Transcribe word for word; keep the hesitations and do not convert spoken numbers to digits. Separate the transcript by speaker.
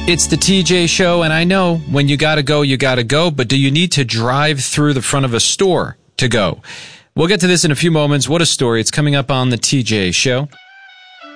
Speaker 1: It's the T J Show, and I know when you gotta go, you gotta go, but do you need to drive through the front of a store to go? We'll get to this in a few moments. What a story. It's coming up on the T J Show.